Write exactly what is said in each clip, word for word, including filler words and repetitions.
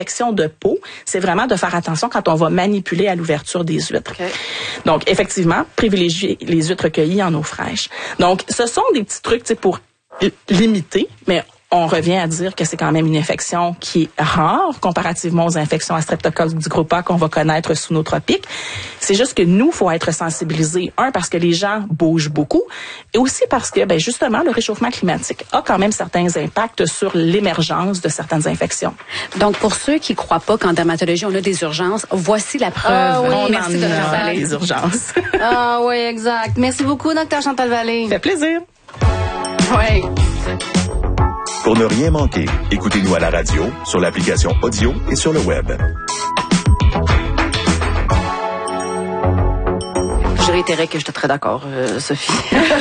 Protection de peau, c'est vraiment de faire attention quand on va manipuler à l'ouverture des huîtres. Okay. Donc, effectivement, privilégier les huîtres cueillies en eau fraîche. Donc, ce sont des petits trucs pour limiter, mais on revient à dire que c'est quand même une infection qui est rare comparativement aux infections à Streptococcus pneumoniae qu'on va connaître sous nos tropiques. C'est juste que nous, il faut être sensibilisés. Un, parce que les gens bougent beaucoup, et aussi parce que, ben justement, le réchauffement climatique a quand même certains impacts sur l'émergence de certaines infections. Donc, pour ceux qui ne croient pas qu'en dermatologie, on a des urgences, voici la preuve. Ah oui, on Merci en a des urgences. Ah oui, exact. Merci beaucoup, docteur Chantal Vallée. Ça fait plaisir. Oui. Pour ne rien manquer, écoutez-nous à la radio, sur l'application audio et sur le web. Je réitérais que j'étais très d'accord, euh, Sophie.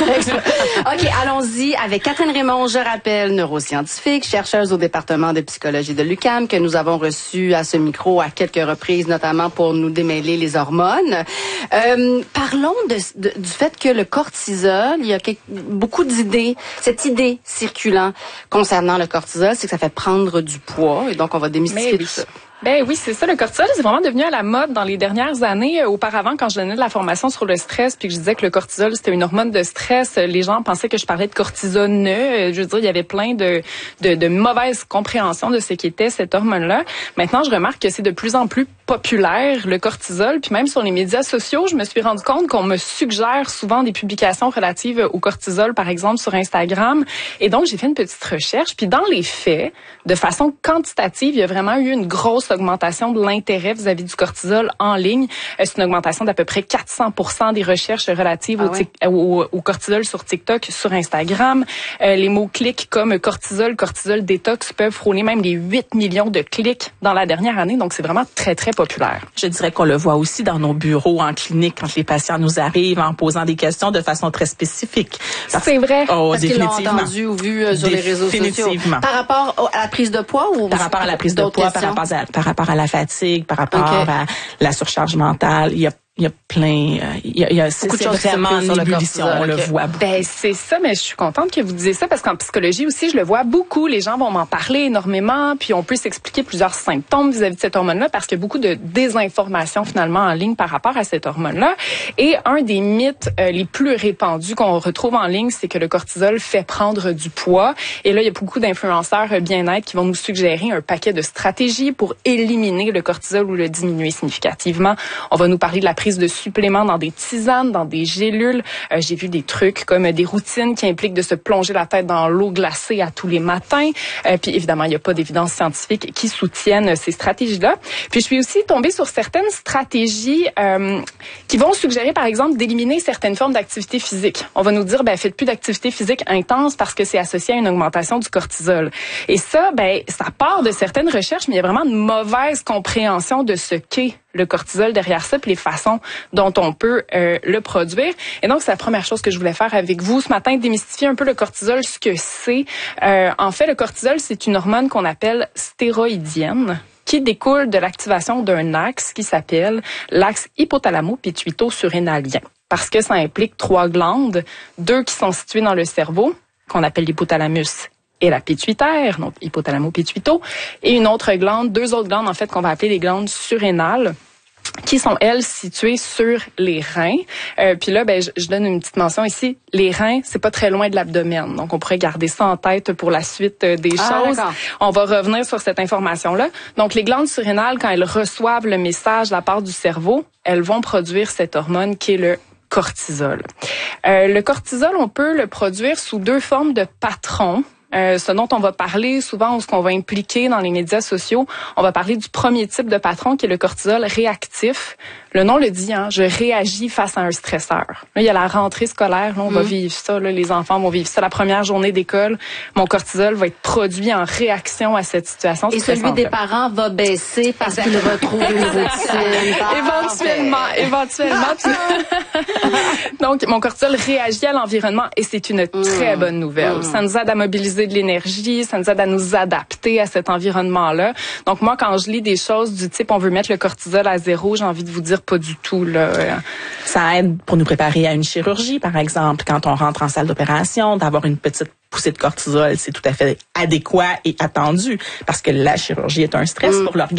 OK, allons-y avec Catherine Raymond, je rappelle, neuroscientifique, chercheuse au département de psychologie de l'U Q A M, que nous avons reçue à ce micro à quelques reprises, notamment pour nous démêler les hormones. Euh, parlons de, de, du fait que le cortisol, il y a quelque, beaucoup d'idées, cette idée circulant concernant le cortisol, c'est que ça fait prendre du poids, et donc on va démystifier tout ça. Ben oui, c'est ça. Le cortisol, c'est vraiment devenu à la mode dans les dernières années. Auparavant, quand je donnais de la formation sur le stress, puis que je disais que le cortisol, c'était une hormone de stress, les gens pensaient que je parlais de cortisone. Je veux dire, il y avait plein de, de, de mauvaises compréhensions de ce qu'était cette hormone-là. Maintenant, je remarque que c'est de plus en plus populaire, le cortisol. Puis même sur les médias sociaux, je me suis rendu compte qu'on me suggère souvent des publications relatives au cortisol, par exemple, sur Instagram. Et donc, j'ai fait une petite recherche. Puis dans les faits, de façon quantitative, il y a vraiment eu une grosse augmentation de l'intérêt vis-à-vis du cortisol en ligne. C'est une augmentation d'à peu près quatre cents pour cent des recherches relatives ah ouais. au, au, au cortisol sur TikTok, sur Instagram. Euh, les mots-clics comme cortisol, cortisol détox peuvent frôler même les huit millions de clics dans la dernière année. Donc, c'est vraiment très, très populaire. Je dirais qu'on le voit aussi dans nos bureaux en clinique quand les patients nous arrivent en posant des questions de façon très spécifique. Parce, c'est vrai. Oh, parce qu'ils l'ont entendu ou vu euh, sur les réseaux sociaux. Par rapport à la prise de poids ou par rapport à la prise de poids, par rapport à, par rapport à la fatigue, par rapport okay. à la surcharge mentale, il y a il y a plein, euh, il y a, il y a beaucoup de choses vraiment en ébullition, on okay. le voit beaucoup. Ben c'est ça, mais je suis contente que vous disiez ça parce qu'en psychologie aussi, je le vois beaucoup. Les gens vont m'en parler énormément, puis on peut s'expliquer plusieurs symptômes vis-à-vis de cette hormone-là parce qu'il y a beaucoup de désinformation finalement en ligne par rapport à cette hormone-là. Et un des mythes euh, les plus répandus qu'on retrouve en ligne, c'est que le cortisol fait prendre du poids. Et là, il y a beaucoup d'influenceurs bien-être qui vont nous suggérer un paquet de stratégies pour éliminer le cortisol ou le diminuer significativement. On va nous parler de la prise de suppléments dans des tisanes, dans des gélules. Euh, j'ai vu des trucs comme des routines qui impliquent de se plonger la tête dans l'eau glacée à tous les matins. Euh, puis évidemment, il n'y a pas d'évidence scientifique qui soutiennent ces stratégies-là. Puis je suis aussi tombée sur certaines stratégies euh, qui vont suggérer, par exemple, d'éliminer certaines formes d'activité physique. On va nous dire, ben faites plus d'activité physique intense parce que c'est associé à une augmentation du cortisol. Et ça, ben ça part de certaines recherches, mais il y a vraiment une mauvaise compréhension de ce qu'est le cortisol derrière ça, puis les façons dont on peut euh, le produire. Et donc, c'est la première chose que je voulais faire avec vous ce matin, démystifier un peu le cortisol, ce que c'est. Euh, en fait, le cortisol, c'est une hormone qu'on appelle stéroïdienne, qui découle de l'activation d'un axe qui s'appelle l'axe hypothalamo-pituito-surrénalien. Parce que ça implique trois glandes, deux qui sont situées dans le cerveau, qu'on appelle l'hypothalamus et la pituitaire, donc hypothalamo-pituito, et une autre glande, deux autres glandes en fait qu'on va appeler les glandes surrénales, qui sont, elles, situées sur les reins. Euh, puis là, ben, je, je donne une petite mention ici. Les reins, c'est pas très loin de l'abdomen. Donc, on pourrait garder ça en tête pour la suite euh, des ah, choses. D'accord. On va revenir sur cette information-là. Donc, les glandes surrénales, quand elles reçoivent le message de la part du cerveau, elles vont produire cette hormone qui est le cortisol. Euh, le cortisol, on peut le produire sous deux formes de patrons. Euh, ce dont on va parler souvent ou ce qu'on va impliquer dans les médias sociaux, on va parler du premier type de patron qui est le cortisol réactif. Le nom le dit, hein, je réagis face à un stresseur. Là, il y a la rentrée scolaire, là, on mmh. va vivre ça, là, les enfants vont vivre ça. La première journée d'école, mon cortisol va être produit en réaction à cette situation. Et celui des parents va baisser parce qu'il retrouve une routine. Éventuellement, éventuellement. Donc, mon cortisol réagit à l'environnement et c'est une très bonne nouvelle. Mmh. Ça nous aide à mobiliser économiser de l'énergie, ça nous aide à nous adapter à cet environnement-là. Donc moi, quand je lis des choses du type on veut mettre le cortisol à zéro, j'ai envie de vous dire pas du tout là. Ça aide pour nous préparer à une chirurgie, par exemple, quand on rentre en salle d'opération, d'avoir une petite poussée de cortisol, c'est tout à fait adéquat et attendu parce que la chirurgie est un stress mmh. pour l'organisme.